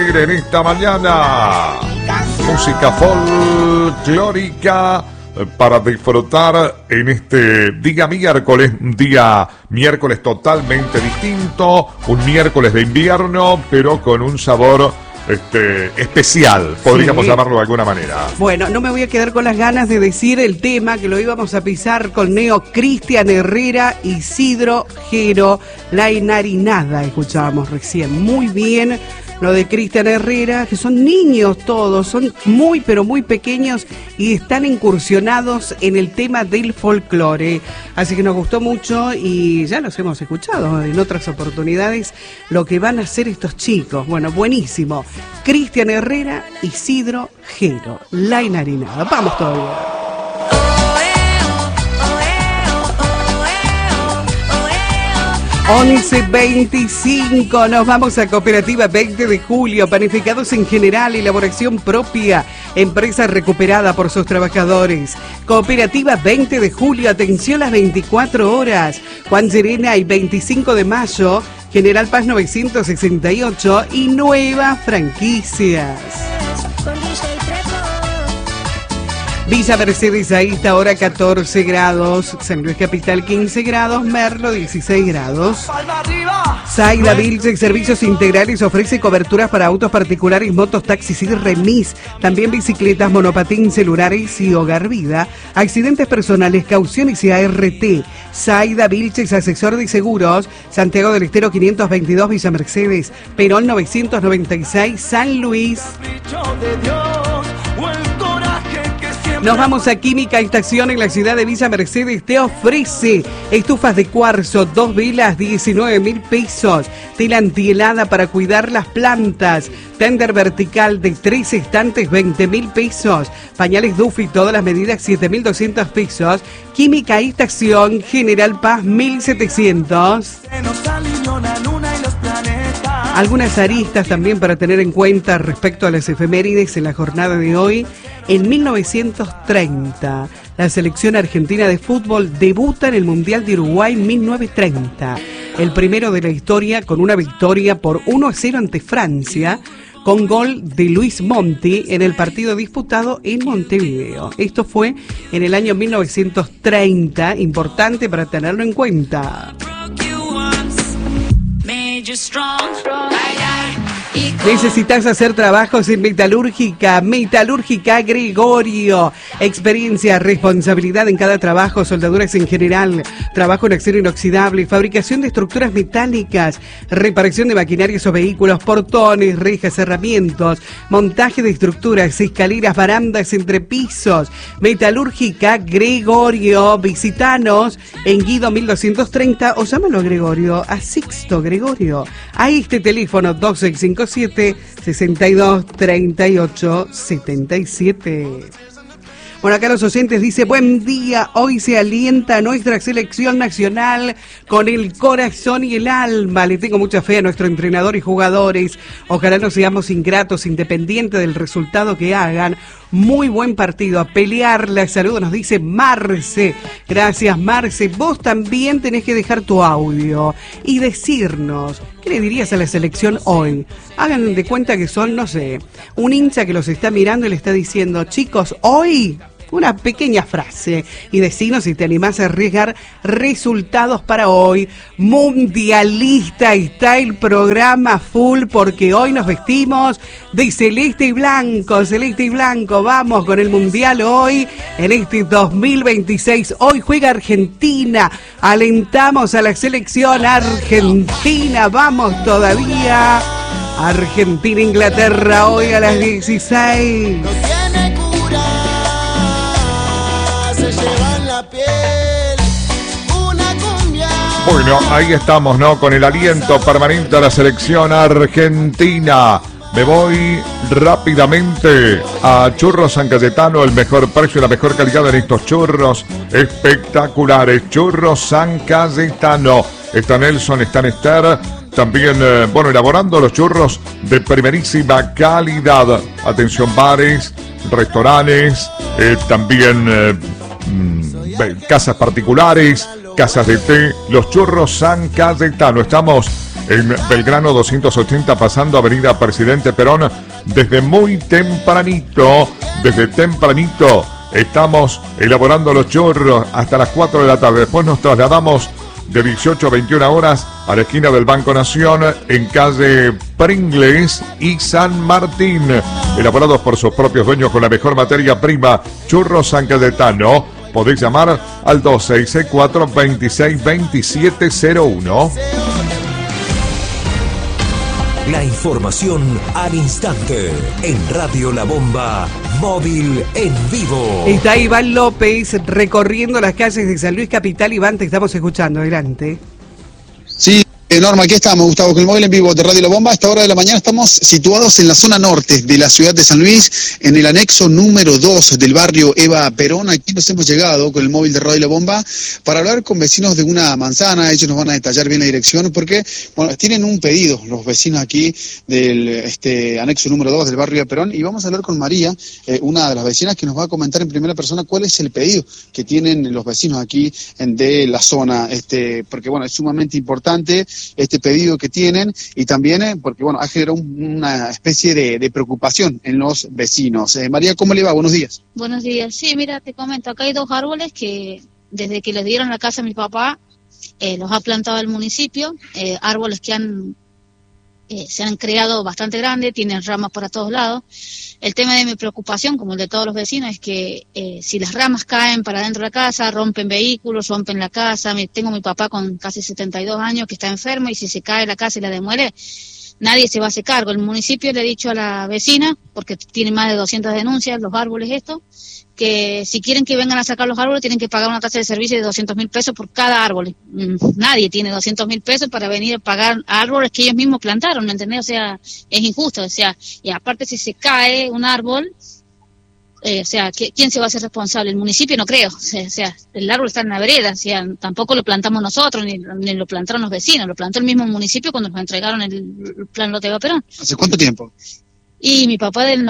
En esta mañana, música folclórica para disfrutar en este día miércoles, un día miércoles totalmente distinto, un miércoles de invierno, pero con un sabor especial, podríamos llamarlo de alguna manera. Bueno, no me voy a quedar con las ganas de decir el tema que lo íbamos a pisar con Neo, Cristian Herrera, Isidro Gero, La Enarinada, escuchábamos recién. Muy bien lo de Cristian Herrera, que son niños todos, son muy pero muy pequeños y están incursionados en el tema del folclore. Así que nos gustó mucho y ya los hemos escuchado en otras oportunidades lo que van a hacer estos chicos. Bueno, buenísimo. Cristian Herrera, Isidro Gero, La Enarinada. Vamos todavía. 11:25, nos vamos a Cooperativa 20 de Julio, panificados en general, elaboración propia, empresa recuperada por sus trabajadores. Cooperativa 20 de Julio, atención las 24 horas, Juan Llerena y 25 de mayo, General Paz 968 y nuevas franquicias. Villa Mercedes a esta hora 14 grados, San Luis Capital 15 grados, Merlo 16 grados. Zaida Vilcek Servicios Integrales ofrece coberturas para autos particulares, motos, taxis y remis, también bicicletas, monopatín, celulares y hogar vida, accidentes personales, cauciones y ART. Zaida Vilcek, asesor de seguros, Santiago del Estero 522, Villa Mercedes, Perón 996, San Luis. Nos vamos a Química Estación en la ciudad de Villa Mercedes. Te ofrece estufas de cuarzo, 2 velas, 19.000 pesos. Tela antihelada para cuidar las plantas. Tender vertical de 3 estantes, 20.000 pesos. Pañales Duffy, todas las medidas, 7.200 pesos. Química Estación, General Paz, 1.700. Algunas aristas también para tener en cuenta respecto a las efemérides en la jornada de hoy. En 1930, la selección argentina de fútbol debuta en el Mundial de Uruguay 1930. El primero de la historia con una victoria por 1-0 ante Francia, con gol de Luis Monti en el partido disputado en Montevideo. Esto fue en el año 1930, importante para tenerlo en cuenta. Necesitas hacer trabajos en Metalúrgica Gregorio. Experiencia, responsabilidad en cada trabajo, soldaduras en general, trabajo en acero inoxidable, fabricación de estructuras metálicas, reparación de maquinarias o vehículos, portones, rejas, herramientas, montaje de estructuras, escaleras, barandas, entrepisos. Metalúrgica Gregorio. Visitanos en Guido 1230 o llámalo a Gregorio, a Sixto Gregorio, a este teléfono 2657-6238-77. Bueno, acá los oyentes dice, buen día, hoy se alienta nuestra selección nacional con el corazón y el alma. Le tengo mucha fe a nuestro entrenador y jugadores. Ojalá no seamos ingratos, independiente del resultado que hagan. Muy buen partido, a pelearla. Saludos, nos dice Marce. Gracias, Marce. Vos también tenés que dejar tu audio y decirnos, ¿qué le dirías a la selección hoy? Hagan de cuenta que son, no sé, un hincha que los está mirando y le está diciendo, chicos, hoy... Una pequeña frase y decinos si te animás a arriesgar resultados para hoy. Mundialista está el programa full porque hoy nos vestimos de celeste y blanco. Celeste y blanco, vamos con el Mundial hoy en este 2026. Hoy juega Argentina. Alentamos a la selección argentina. Vamos todavía. Argentina-Inglaterra hoy a las 16. Bueno, ahí estamos, ¿no? Con el aliento permanente a la selección argentina. Me voy rápidamente a Churros San Cayetano, el mejor precio y la mejor calidad en estos churros espectaculares. Churros San Cayetano. Está Nelson, está Esther. También, elaborando los churros de primerísima calidad. Atención, bares, restaurantes, también casas particulares, casas de té, los Churros San Cayetano. Estamos en Belgrano 280, pasando Avenida Presidente Perón, desde tempranito, estamos elaborando los churros hasta las 4 de la tarde. Después nos trasladamos de 18 a 21 horas a la esquina del Banco Nación en calle Pringles y San Martín. Elaborados por sus propios dueños con la mejor materia prima, Churros San Cayetano. Podéis llamar al 2664-262701. La información al instante en Radio La Bomba, móvil en vivo. Está Iván López recorriendo las calles de San Luis Capital. Iván, te estamos escuchando, adelante. Sí, Norma, aquí estamos, Gustavo, con el móvil en vivo de Radio La Bomba. A esta hora de la mañana estamos situados en la zona norte de la ciudad de San Luis, en el anexo número 2 del barrio Eva Perón. Aquí nos hemos llegado con el móvil de Radio La Bomba para hablar con vecinos de una manzana. Ellos nos van a detallar bien la dirección porque, bueno, tienen un pedido los vecinos aquí del anexo número 2 del barrio Eva Perón, y vamos a hablar con María, una de las vecinas, que nos va a comentar en primera persona cuál es el pedido que tienen los vecinos aquí de la zona, porque, bueno, es sumamente importante este pedido que tienen, y también porque, bueno, ha generado una especie de preocupación en los vecinos. María, ¿cómo le va? Buenos días. Buenos días. Sí, mira, te comento, acá hay 2 árboles que desde que les dieron la casa a mi papá, los ha plantado el municipio, árboles que se han creado bastante grandes, tienen ramas para todos lados. El tema de mi preocupación, como el de todos los vecinos, es que si las ramas caen para dentro de la casa, rompen vehículos, rompen la casa. Tengo a mi papá con casi 72 años que está enfermo, y si se cae la casa y la demuele, nadie se va a hacer cargo. El municipio le ha dicho a la vecina, porque tiene más de 200 denuncias, los árboles estos, que si quieren que vengan a sacar los árboles tienen que pagar una tasa de servicio de 200.000 pesos por cada árbol. Nadie tiene 200.000 pesos para venir a pagar árboles que ellos mismos plantaron, ¿me entendés? O sea, es injusto, o sea, y aparte si se cae un árbol, o sea, ¿quién se va a hacer responsable? El municipio no creo, o sea, el árbol está en la vereda, o sea, tampoco lo plantamos nosotros, ni lo plantaron los vecinos, lo plantó el mismo municipio cuando nos entregaron el plan Lote Eva Perón. ¿Hace cuánto tiempo? Y mi papá del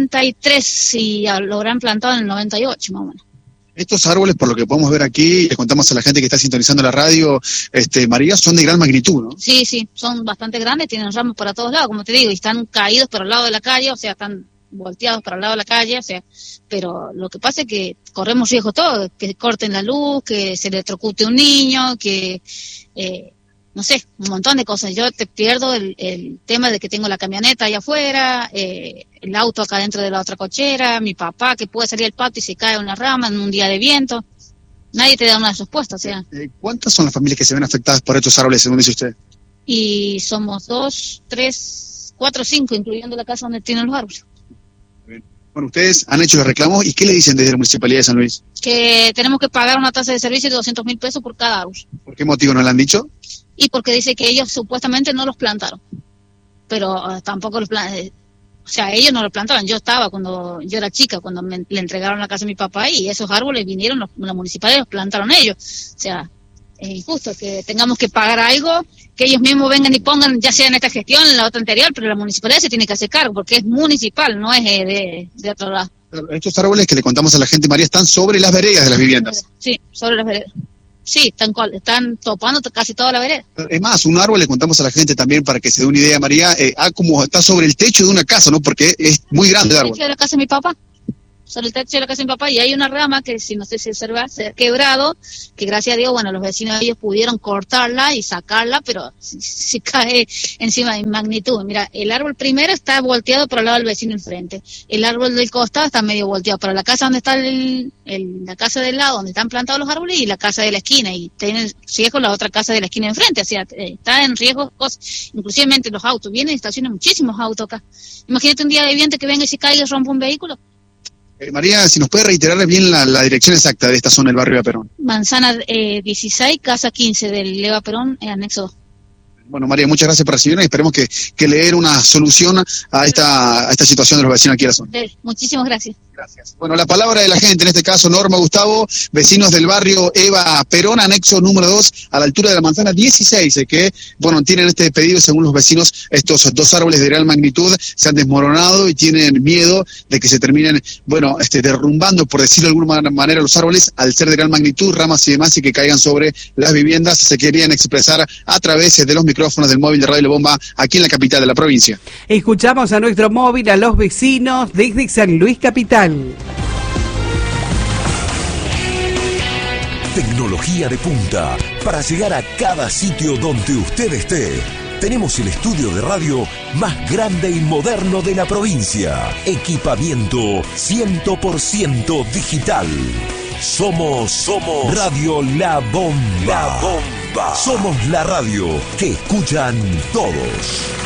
93, y lo habrán plantado en el 98, más o menos. Estos árboles, por lo que podemos ver aquí, les contamos a la gente que está sintonizando la radio, María, son de gran magnitud, ¿no? Sí, son bastante grandes, tienen ramas para todos lados, como te digo, y están caídos para el lado de la calle, o sea, están volteados para el lado de la calle, o sea, pero lo que pasa es que corremos riesgo todo, que corten la luz, que se electrocute un niño, que... no sé, un montón de cosas. Yo te pierdo el tema de que tengo la camioneta allá afuera, el auto acá dentro de la otra cochera, mi papá que puede salir al patio y se cae una rama en un día de viento. Nadie te da una respuesta, o sea. ¿Cuántas son las familias que se ven afectadas por estos árboles, según dice usted? Y somos 2, 3, 4, 5, incluyendo la casa donde tienen los árboles. Bueno, ustedes han hecho los reclamos, ¿y qué le dicen desde la Municipalidad de San Luis? Que tenemos que pagar una tasa de servicio de 200.000 pesos por cada árbol. ¿Por qué motivo no le han dicho? Y porque dice que ellos supuestamente no los plantaron, pero tampoco los plantaron, o sea, ellos no los plantaban. Yo estaba cuando yo era chica, cuando le entregaron la casa a mi papá, y esos árboles vinieron, la municipalidad los plantaron ellos. O sea, es injusto que tengamos que pagar algo, que ellos mismos vengan y pongan, ya sea en esta gestión, en la otra anterior, pero la municipalidad se tiene que hacer cargo, porque es municipal, no es de otro lado. Estos árboles que le contamos a la gente, María, están sobre las veredas de las viviendas. Sí, sobre las veredas. Sí, están topando casi toda la vereda. Es más, un árbol, le contamos a la gente también para que se dé una idea, María, como está sobre el techo de una casa, ¿no? Porque es muy grande el árbol. El techo de la casa de mi papá. Sobre el techo de la casa de mi papá, y hay una rama que, si no sé si observa, se ha quebrado, que gracias a Dios, bueno, los vecinos ellos pudieron cortarla y sacarla, pero se cae encima de magnitud. Mira, el árbol primero está volteado para el lado del vecino enfrente, el árbol del costado está medio volteado para la casa donde está la casa del lado, donde están plantados los árboles, y la casa de la esquina, y tiene riesgo la otra casa de la esquina enfrente, o sea, está en riesgo cosas, inclusive los autos, vienen y estacionan muchísimos autos acá. Imagínate un día de viento que venga y se caiga y rompa un vehículo. María, si nos puede reiterar bien la dirección exacta de esta zona del barrio Eva Perón. Manzana 16, casa 15 del Eva Perón, anexo 2. Bueno, María, muchas gracias por recibirnos, y esperemos que le den una solución a esta situación de los vecinos aquí en la zona. Muchísimas gracias. Gracias. Bueno, la palabra de la gente, en este caso Norma, Gustavo, vecinos del barrio Eva Perón, anexo número 2, a la altura de la manzana 16, que, bueno, tienen este pedido, según los vecinos, estos 2 árboles de gran magnitud se han desmoronado y tienen miedo de que se terminen, bueno, derrumbando, por decirlo de alguna manera, los árboles, al ser de gran magnitud, ramas y demás, y que caigan sobre las viviendas. Se querían expresar a través de los micrófonos micrófonos del móvil de Radio La Bomba aquí en la capital de la provincia. Escuchamos a nuestro móvil, a los vecinos desde San Luis Capital. Tecnología de punta para llegar a cada sitio donde usted esté. Tenemos el estudio de radio más grande y moderno de la provincia. Equipamiento 100% digital. Somos Radio La Bomba. Somos la radio que escuchan todos.